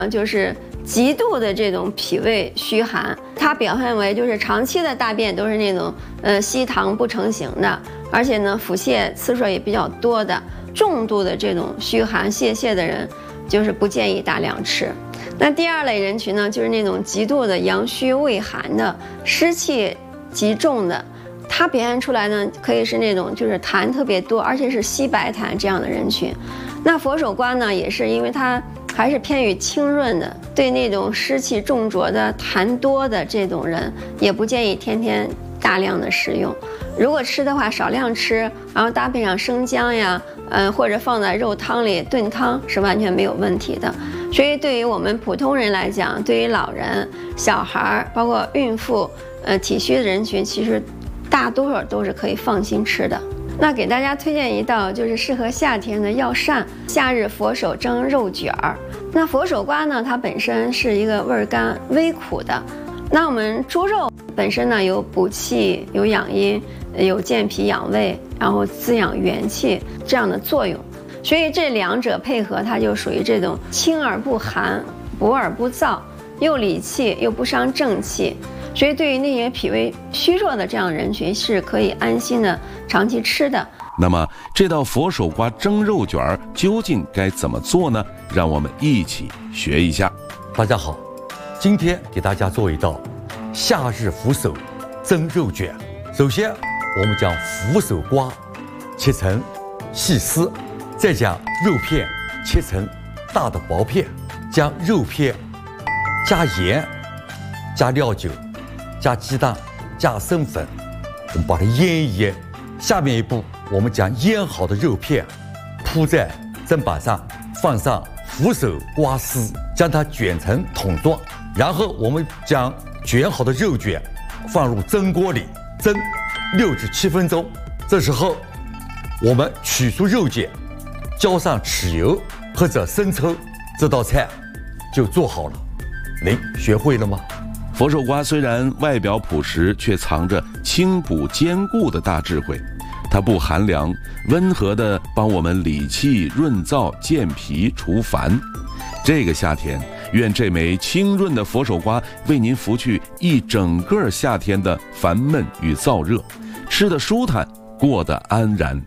就是极度的这种脾胃虚寒，它表现为就是长期的大便都是那种稀溏不成形的，而且呢腹泻次数也比较多的，重度的这种虚寒泄泻的人，就是不建议大量吃。那第二类人群呢，就是那种极度的阳虚畏寒的，湿气极重的，它表现出来呢，可以是那种就是痰特别多，而且是稀白痰这样的人群。那佛手瓜呢，也是因为它还是偏于清润的，对那种湿气重浊的、痰多的这种人，也不建议天天大量的食用。如果吃的话，少量吃，然后搭配上生姜呀，或者放在肉汤里炖汤，是完全没有问题的。所以对于我们普通人来讲，对于老人、小孩，包括孕妇，体虚的人群，其实大多数都是可以放心吃的。那给大家推荐一道就是适合夏天的药膳——夏日佛手蒸肉卷儿。那佛手瓜呢，它本身是一个味甘微苦的。那我们猪肉本身呢，有补气、有养阴、有健脾养胃，然后滋养元气这样的作用。所以这两者配合，它就属于这种清而不寒、补而不燥，又理气又不伤正气。所以对于那些脾胃虚弱的这样的人群，是可以安心的长期吃的。 那么这道佛手瓜蒸肉卷究竟该怎么做呢？让我们一起学一下。 大家好，今天给大家做一道夏日福手蒸肉卷。首先我们将福手瓜切成细丝，再将肉片切成大的薄片，将肉片加盐、加料酒、加鸡蛋、加生粉，我们把它腌一腌。下面一步，我们将腌好的肉片铺在砧板上，放上福手瓜丝，将它卷成筒状。然后我们将卷好的肉卷放入蒸锅里蒸6至7分钟。这时候我们取出肉卷，浇上豉油或者生抽，这道菜就做好了。您学会了吗？ 佛手瓜虽然外表朴实，却藏着清补兼顾的大智慧。它不寒凉，温和地帮我们理气润燥、健脾除烦。这个夏天，愿这枚清润的佛手瓜为您拂去一整个夏天的烦闷与燥热，吃得舒坦，过得安然。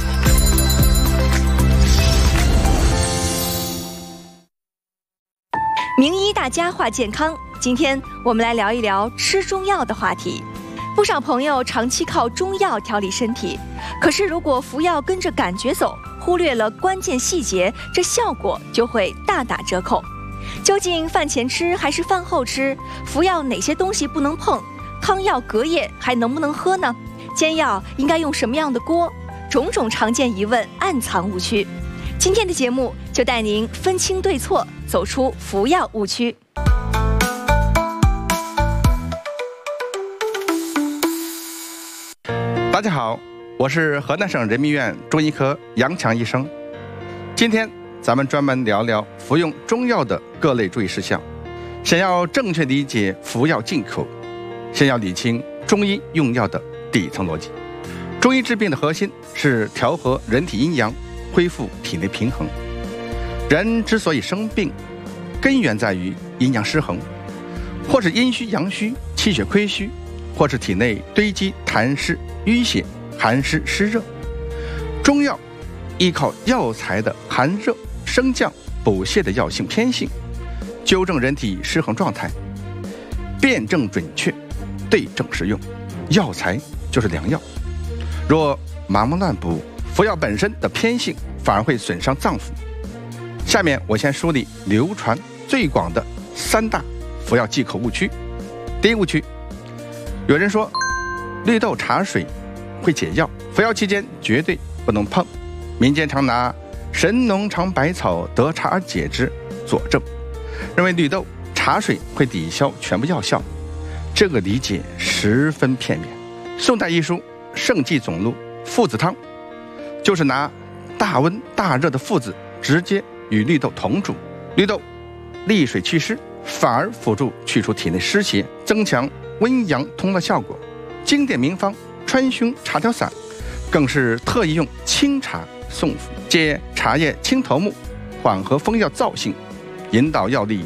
名医大家话健康，今天我们来聊一聊吃中药的话题。不少朋友长期靠中药调理身体，可是如果服药跟着感觉走，忽略了关键细节，这效果就会大打折扣。究竟饭前吃还是饭后吃？服药哪些东西不能碰？汤药隔夜还能不能喝呢？煎药应该用什么样的锅？种种常见疑问，暗藏误区。今天的节目就带您分清对错，走出服药误区。 大家好，我是河南省人民医院中医科杨强医生。今天咱们专门聊聊服用中药的各类注意事项。想要正确理解服药进口，先要理清中医用药的底层逻辑。中医治病的核心是调和人体阴阳，恢复体内平衡。人之所以生病，根源在于阴阳失衡，或是阴虚阳虚、气血亏虚，或是体内堆积痰湿、淤血、寒湿湿热。中药依靠药材的寒热、升降、补泻的药性偏性，纠正人体失衡状态，辨证准确，对症适用，药材就是良药。若盲目乱补，服药本身的偏性反而会损伤脏腑。下面我先梳理流传最广的3大服药忌口误区。第一误区，有人说绿豆茶水会解药，服药期间绝对不能碰。民间常拿神农尝百草得茶而解之佐证，认为绿豆茶水会抵消全部药效。这个理解十分片面。宋代医书《圣济总录》附子汤就是拿大温大热的附子直接与绿豆同煮，绿豆利水祛湿，反而辅助去除体内湿邪，增强温阳通络效果。经典名方川芎茶调散更是特意用清茶送服，借茶叶清头目，缓和风药燥性，引导药力